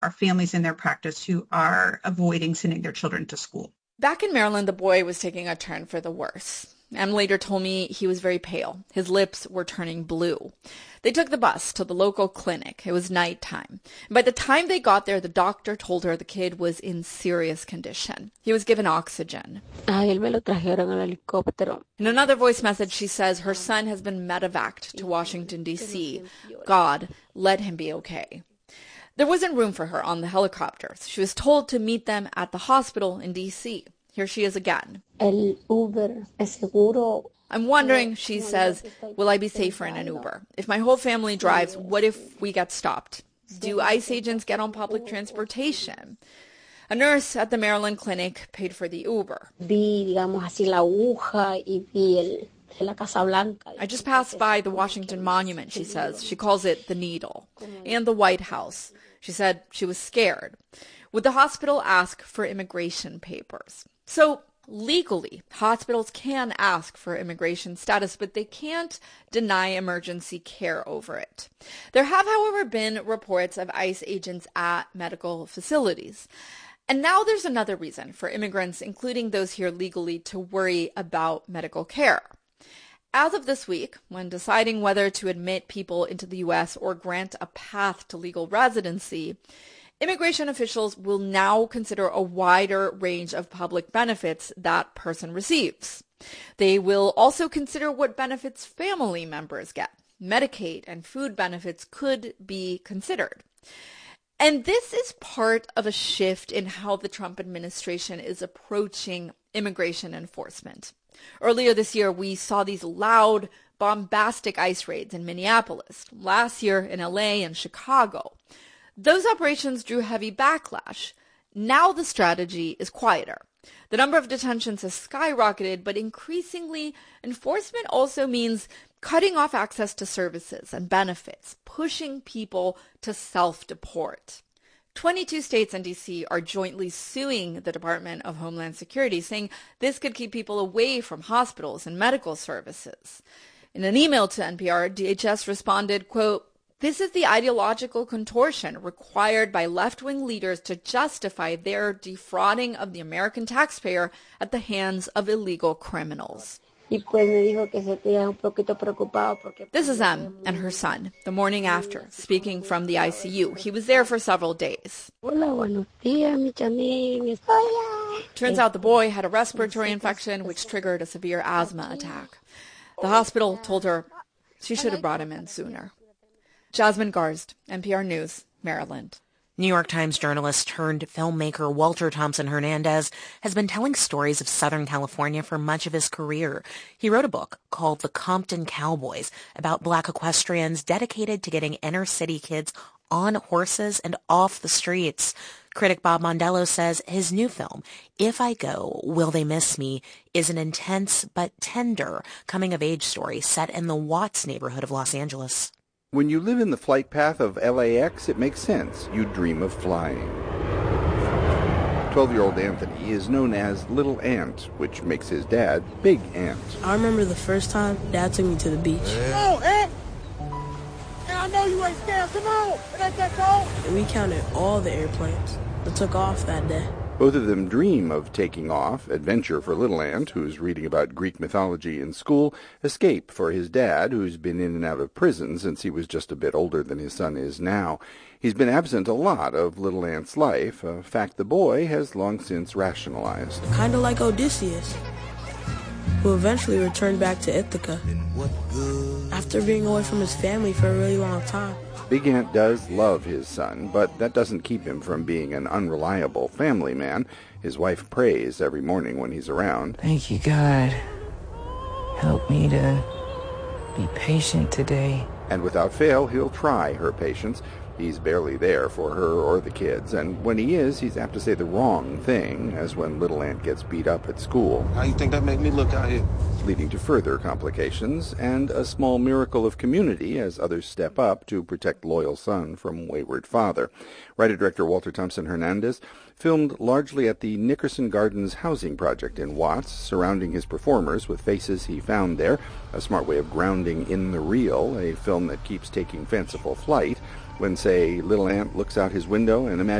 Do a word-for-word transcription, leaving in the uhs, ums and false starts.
are families in their practice who are avoiding sending their children to school. Back in Maryland, the boy was taking a turn for the worse. Em later told me he was very pale. His lips were turning blue. They took the bus to the local clinic. It was nighttime. And by the time they got there, the doctor told her the kid was in serious condition. He was given oxygen. In another voice message, she says her son has been medevaced to Washington, D C God, let him be okay. There wasn't room for her on the helicopters. She was told to meet them at the hospital in D C Here she is again. El Uber es seguro. I'm wondering, she says, will I be safer in an Uber? If my whole family drives, what if we get stopped? Do ICE agents get on public transportation? A nurse at the Maryland clinic paid for the Uber. I just passed by the Washington Monument, she says. She calls it the Needle. And the White House. She said she was scared. Would the hospital ask for immigration papers? So legally, hospitals can ask for immigration status, but they can't deny emergency care over it. There have, however, been reports of ICE agents at medical facilities. And now there's another reason for immigrants, including those here legally, to worry about medical care. As of this week, when deciding whether to admit people into the U S or grant a path to legal residency, immigration officials will now consider a wider range of public benefits that person receives. They will also consider what benefits family members get. Medicaid and food benefits could be considered. And this is part of a shift in how the Trump administration is approaching immigration enforcement. Earlier this year, we saw these loud, bombastic ICE raids in Minneapolis. Last year in L A and Chicago. Those operations drew heavy backlash. Now the strategy is quieter. The number of detentions has skyrocketed, but increasingly, enforcement also means cutting off access to services and benefits, pushing people to self-deport. twenty-two states and D C are jointly suing the Department of Homeland Security, saying this could keep people away from hospitals and medical services. In an email to N P R, D H S responded, quote, "This is the ideological contortion required by left-wing leaders to justify their defrauding of the American taxpayer at the hands of illegal criminals." This is Em and her son, the morning after, speaking from the I C U. He was there for several days. Turns out the boy had a respiratory infection, which triggered a severe asthma attack. The hospital told her she should have brought him in sooner. Jasmine Garsd, N P R News, Maryland. New York Times journalist turned filmmaker Walter Thompson Hernandez has been telling stories of Southern California for much of his career. He wrote a book called The Compton Cowboys about black equestrians dedicated to getting inner city kids on horses and off the streets. Critic Bob Mondello says his new film, If I Go, Will They Miss Me, is an intense but tender coming-of-age story set in the Watts neighborhood of Los Angeles. When you live in the flight path of L A X, it makes sense. You dream of flying. twelve-year-old Anthony is known as Little Ant, which makes his dad Big Ant. I remember the first time Dad took me to the beach. Come on, Ant! And I know you ain't scared. Come on! It ain't that cold. And we counted all the airplanes that took off that day. Both of them dream of taking off, adventure for Little Ant, who's reading about Greek mythology in school, escape for his dad, who's been in and out of prison since he was just a bit older than his son is now. He's been absent a lot of Little Ant's life, a fact the boy has long since rationalized. Kind of like Odysseus, who eventually returned back to Ithaca after being away from his family for a really long time. Big Ant does love his son, but that doesn't keep him from being an unreliable family man. His wife prays every morning when he's around. Thank you, God. Help me to be patient today. And without fail, he'll try her patience. He's barely there for her or the kids, and when he is, he's apt to say the wrong thing, as when Little Ant gets beat up at school. How you think that make me look out here? Leading to further complications, and a small miracle of community as others step up to protect loyal son from wayward father. Writer-director Walter Thompson Hernandez filmed largely at the Nickerson Gardens housing project in Watts, surrounding his performers with faces he found there, a smart way of grounding in the real, a film that keeps taking fanciful flight. When, say, Little Ant looks out his window and imagines